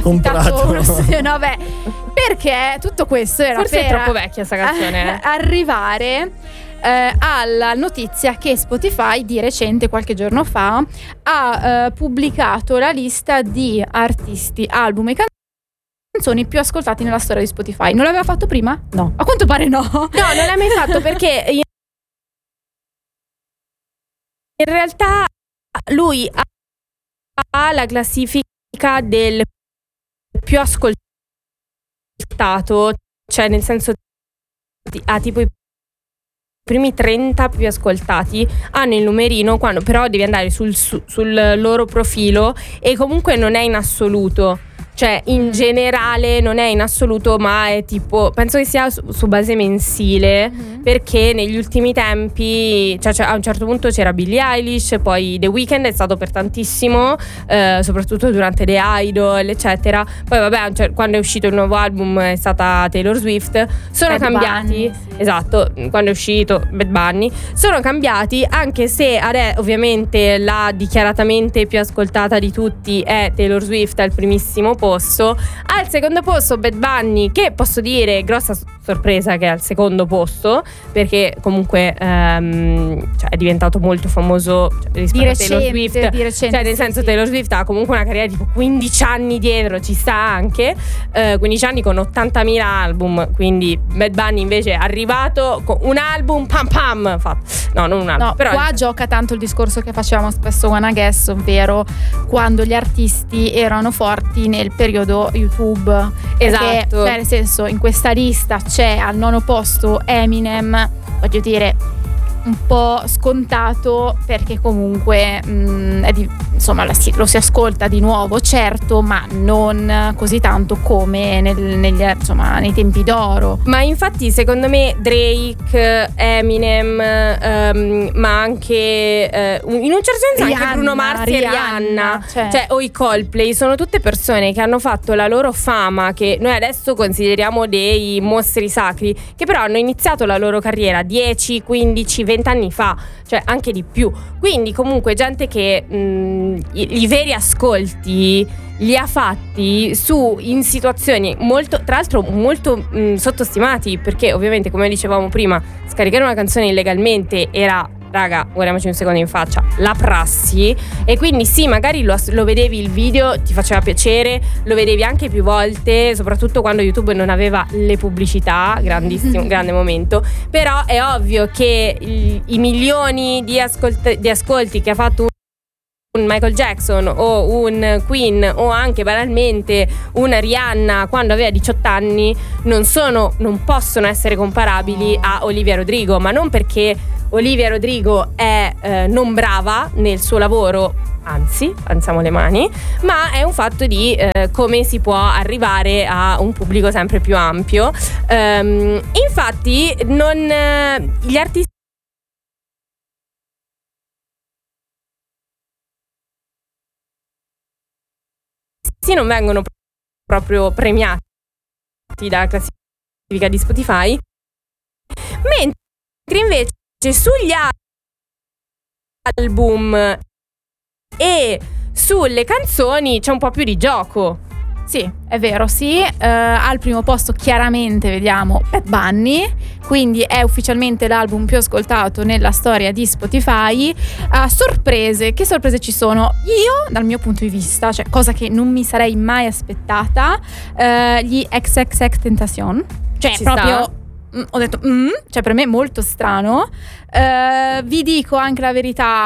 affittato uno studio. No, beh, perché tutto questo era forse per è troppo vecchia sta canzone. arrivare alla notizia che Spotify di recente, qualche giorno fa, ha pubblicato la lista di artisti, album e canzoni più ascoltati nella storia di Spotify. Non l'aveva fatto prima? No. A quanto pare no. No, non l'ha mai fatto perché in realtà lui ha la classifica del più ascoltato, cioè nel senso ha tipo i primi 30 più ascoltati hanno il numerino, quando però devi andare sul loro profilo, e comunque non è in assoluto, cioè in generale non è in assoluto, ma è tipo, penso che sia su base mensile, perché negli ultimi tempi, cioè a un certo punto c'era Billie Eilish, poi The Weeknd è stato per tantissimo, soprattutto durante The Idol eccetera, poi vabbè quando è uscito il nuovo album è stata Taylor Swift, sono Bad cambiati Bunny, sì. Esatto, quando è uscito Bad Bunny, sono cambiati, anche se ovviamente la dichiaratamente più ascoltata di tutti è Taylor Swift al primissimo posto. Al secondo posto Bad Bunny, che posso dire grossa sorpresa che è al secondo posto, perché comunque cioè, è diventato molto famoso, rispetto a Taylor Swift, di recente, cioè nel senso sì. Taylor Swift ha comunque una carriera tipo 15 anni dietro, ci sta anche 15 anni con 80.000 album, quindi Bad Bunny invece è arrivato con un album pam pam fatto. No, non un album, No, però qua gioca tanto il discorso che facevamo spesso Wanna Guess, ovvero quando gli artisti erano forti nel periodo YouTube. Esatto. Perché, cioè, nel senso, in questa lista c'è al nono posto Eminem, voglio dire, un po' scontato, perché comunque insomma lo si ascolta di nuovo, certo, ma non così tanto come nei tempi d'oro. Ma infatti secondo me Drake, Eminem, ma anche in un certo senso Rihanna, anche Bruno Mars e Rihanna, cioè o i Coldplay, sono tutte persone che hanno fatto la loro fama, che noi adesso consideriamo dei mostri sacri, che però hanno iniziato la loro carriera 10, 15, 20 anni fa, cioè anche di più. Quindi comunque gente che i veri ascolti li ha fatti in situazioni molto, tra l'altro molto sottostimati, perché ovviamente, come dicevamo prima, scaricare una canzone illegalmente era, raga, guardiamoci un secondo in faccia, la prassi, e quindi sì, magari lo vedevi il video, ti faceva piacere, lo vedevi anche più volte, soprattutto quando YouTube non aveva le pubblicità, grandissimo, grande momento, però è ovvio che i milioni di ascolti che ha fatto un Michael Jackson o un Queen o anche banalmente una Rihanna quando aveva 18 anni non possono essere comparabili a Olivia Rodrigo, ma non perché Olivia Rodrigo è non brava nel suo lavoro, anzi, alziamo le mani, ma è un fatto di come si può arrivare a un pubblico sempre più ampio. Infatti gli artisti non vengono proprio premiati dalla classifica di Spotify, mentre invece sugli album e sulle canzoni c'è un po' più di gioco. Sì, è vero, sì. Al primo posto chiaramente vediamo Bad Bunny, quindi è ufficialmente l'album più ascoltato nella storia di Spotify. Sorprese, che sorprese ci sono? Io, dal mio punto di vista, cioè cosa che non mi sarei mai aspettata, gli XXXTentacion, cioè Ci proprio sta. ho detto cioè per me è molto strano. Vi dico anche la verità,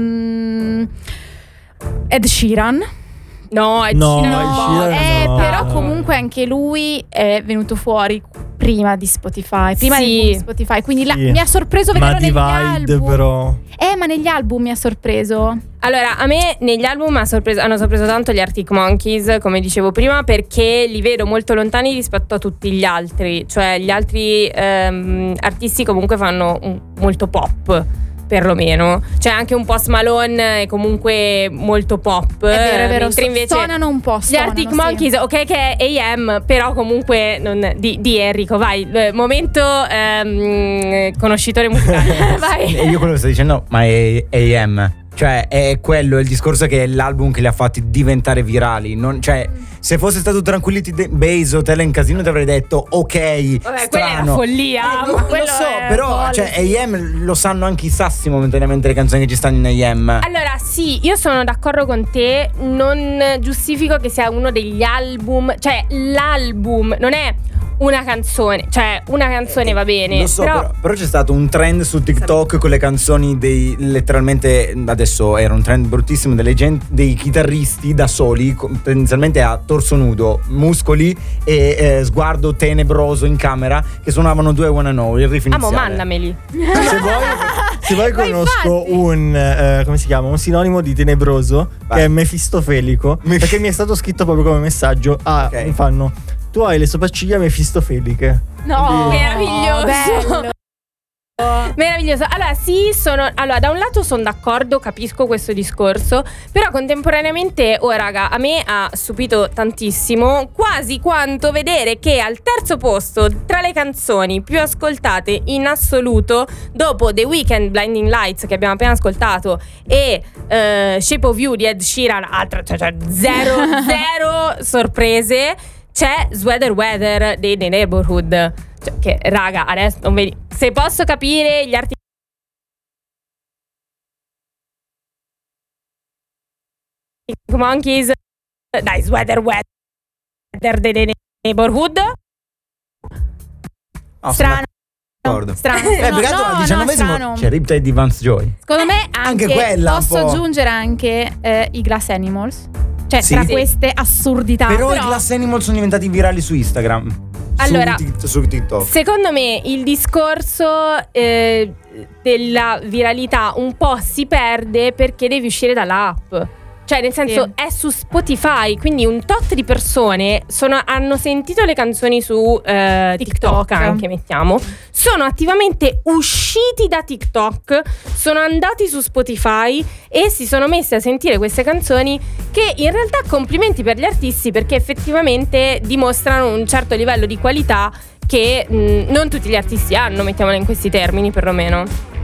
Ed Sheeran. No, Però comunque anche lui è venuto fuori prima di Spotify, di Spotify, quindi mi ha sorpreso vederlo negli album. Però Ma negli album mi ha sorpreso. Allora, a me negli album hanno sorpreso tanto gli Arctic Monkeys, come dicevo prima, perché li vedo molto lontani rispetto a tutti gli altri. Cioè gli altri artisti comunque fanno molto pop, perlomeno. C'è anche un Post Malone, è comunque molto pop. È vero, invece suonano un po'. Gli Arctic Monkeys, ok, che è AM, però comunque di Enrico, vai, momento conoscitore musicale. Vai. Io quello che sto dicendo, ma è AM. Cioè è quello, il discorso che è l'album che li ha fatti diventare virali. Cioè se fosse stato Tranquility Base o Telen Casino ti avrei detto ok, Vabbè, strano. quella è una follia. Lo so, però cioè, AM lo sanno anche i sassi momentaneamente le canzoni che ci stanno in AM. Allora sì, io sono d'accordo con te, non giustifico che sia uno degli album, cioè l'album non è una canzone, cioè una canzone va bene. Lo so, però c'è stato un trend su TikTok con le canzoni letteralmente, adesso era un trend bruttissimo dei chitarristi da soli, tendenzialmente a torso nudo, muscoli e sguardo tenebroso in camera, che suonavano Due Wanna Know, il riff iniziale. Mandameli. Se vuoi conosco un come si chiama? Un sinonimo di tenebroso. Vai. Che è mefistofelico. Perché mi è stato scritto proprio come messaggio. Mi fanno: tu hai le sopracciglia mefistofelike. No, meraviglioso. Bello. Meraviglioso. Allora da un lato sono d'accordo, capisco questo discorso, però contemporaneamente raga, a me ha stupito tantissimo, quasi quanto vedere che al terzo posto tra le canzoni più ascoltate in assoluto, dopo The Weeknd, Blinding Lights che abbiamo appena ascoltato, e Shape of You di Ed Sheeran, cioè zero sorprese, c'è Sweater Weather dei The Neighborhood. Cioè, che raga, adesso non vedi. Se posso capire gli artisti Monkeys, dai, Sweater Weather dei The Neighborhood. Strano. Strano. Peccato al 19esimo c'è Riptide di Vance Joy. Secondo me anche quella posso aggiungere anche i Glass Animals. Cioè Sì. tra queste assurdità. Però i Glass Animals sono diventati virali su Instagram. Allora, su TikTok. Secondo me il discorso della viralità un po' si perde perché devi uscire dall'app. Cioè nel senso è su Spotify, quindi un tot di persone hanno sentito le canzoni su TikTok anche, mettiamo, sono attivamente usciti da TikTok, sono andati su Spotify e si sono messi a sentire queste canzoni, che in realtà complimenti per gli artisti, perché effettivamente dimostrano un certo livello di qualità che non tutti gli artisti hanno, mettiamola in questi termini perlomeno.